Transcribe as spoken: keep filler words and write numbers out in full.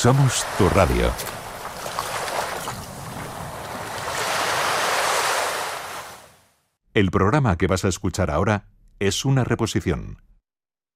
Somos tu radio. El programa que vas a escuchar ahora es una reposición.